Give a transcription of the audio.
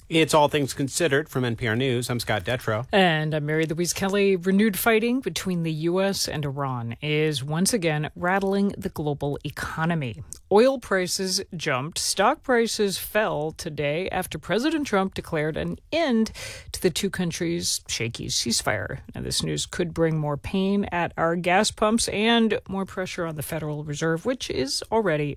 It's All Things Considered from NPR News. I'm Scott Detrow. And I'm Mary Louise Kelly. Renewed fighting between the U.S. and Iran is once again rattling the global economy. Oil prices jumped. Stock prices fell today after President Trump declared an end to the two countries' shaky ceasefire. Now, this news could bring more pain at our gas pumps and more pressure on the Federal Reserve, which is already